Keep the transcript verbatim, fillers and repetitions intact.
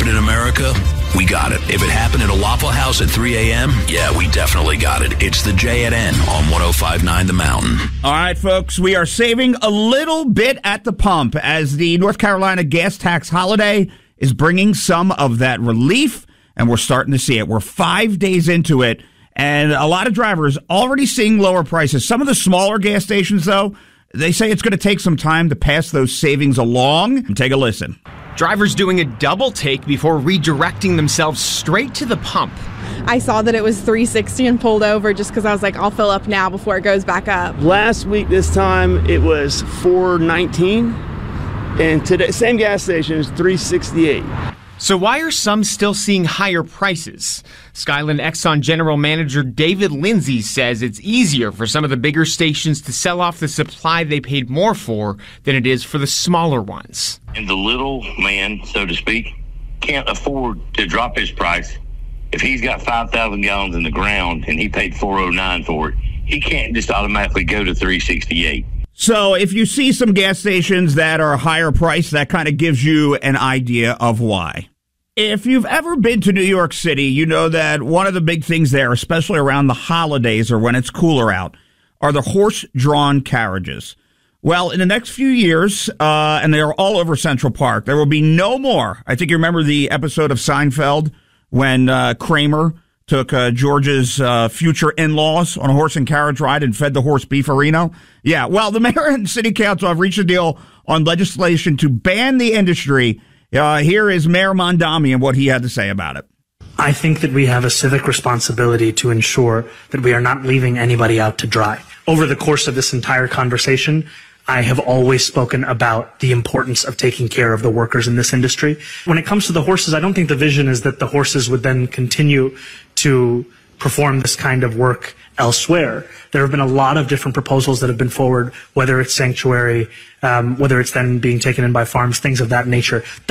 happen in America, we got it. If it happened at a Waffle House at three a.m., yeah, we definitely got it. It's the J and N on one oh five point nine The Mountain. All right, folks, we are saving a little bit at the pump as the North Carolina gas tax holiday is bringing some of that relief, and we're starting to see it. We're five days into it, and a lot of drivers already seeing lower prices. Some of the smaller gas stations, though, they say it's going to take some time to pass those savings along. Take a listen. Drivers doing a double take before redirecting themselves straight to the pump. I saw that it was three sixty and pulled over just because I was like, I'll fill up now before it goes back up. Last week this time it was four nineteen, and today same gas station is three sixty-eight. So why are some still seeing higher prices? Skyland Exxon General Manager David Lindsay says it's easier for some of the bigger stations to sell off the supply they paid more for than it is for the smaller ones. And the little man, so to speak, can't afford to drop his price. If he's got five thousand gallons in the ground and he paid four oh nine for it, he can't just automatically go to three sixty-eight. So if you see some gas stations that are higher priced, that kind of gives you an idea of why. If you've ever been to New York City, you know that one of the big things there, especially around the holidays or when it's cooler out, are the horse-drawn carriages. Well, in the next few years, uh, and they're all over Central Park, there will be no more. I think you remember the episode of Seinfeld when uh, Kramer took uh, George's uh, future in-laws on a horse and carriage ride and fed the horse beefarino. Yeah, well, the mayor and city council have reached a deal on legislation to ban the industry. Uh, here is Mayor Mondami and what he had to say about it. I think that we have a civic responsibility to ensure that we are not leaving anybody out to dry. Over the course of this entire conversation, I have always spoken about the importance of taking care of the workers in this industry. When it comes to the horses, I don't think the vision is that the horses would then continue to perform this kind of work elsewhere. There have been a lot of different proposals that have been forward, whether it's sanctuary, um, whether it's then being taken in by farms, things of that nature.